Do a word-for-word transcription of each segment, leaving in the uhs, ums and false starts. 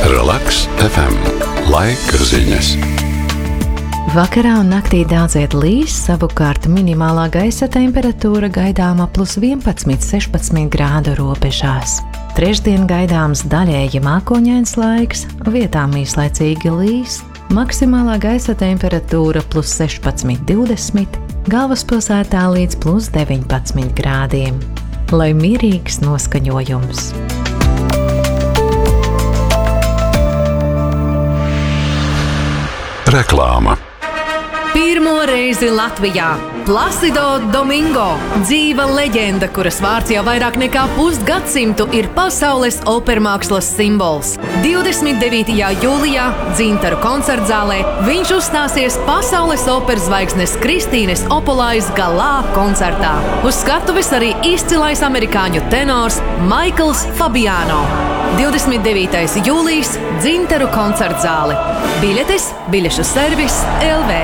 Relaks F M. Laika ziņas. Vakarā un naktī daudziet līs, savukārt minimālā gaisa temperatūra gaidāma plus vienpadsmit līdz sešpadsmit grādu robežās. Trešdien gaidāms daļēji mākoņains laiks, vietām īslaicīgi līs, maksimālā gaisa temperatūra plus sešpadsmit līdz divdesmit, galvaspilsētā līdz plus deviņpadsmit grādiem. Lai mierīgs noskaņojums! Reklāma. Pirmo reizi Latvijā Placido Domingo, dzīva leģenda, kuras vārds jau vairāk nekā pusgadsimtu ir pasaules opermākslas simbols. divdesmit devītajā jūlijā Dzintaru koncertzālē viņš uzstāsies pasaules operas zvaigznes Kristīnes Opolais galā koncertā. Uz skatuves arī izcilais amerikāņu tenors Maikls Fabiano. divdesmit devītais jūlijas Dzintaru koncertzāle. Biļetes biļešu servis L V.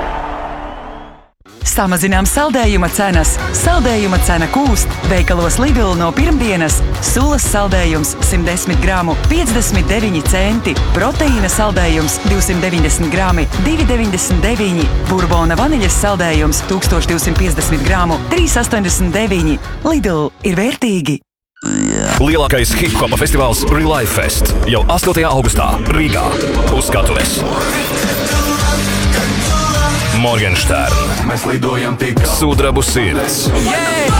Samazinām saldējuma cenas. Saldējuma cena kūst. Veikalos Lidl no pirmdienas. Sulas saldējums simt desmit gramu piecdesmit deviņi centi. Proteīna saldējums divsimt deviņdesmit grami divi deviņdesmit deviņi. Burbona vaniļas saldējums tūkstoš divsimt piecdesmit gramu trīs astoņdesmit deviņi. Lidl ir vērtīgi. Lielākais hip-hopa festivāls Relive Fest jau astotajā augustā Rīgā uz skatuves. Morgenstern, mēs lidojam tik Sudrabu sirds, Yeah!